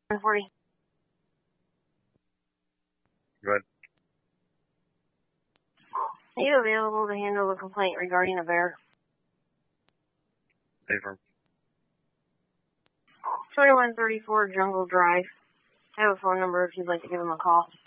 140. Go ahead. Are you available to handle a complaint regarding a bear? Affirm. 2134 Jungle Drive. I have a phone number if you'd like to give him a call.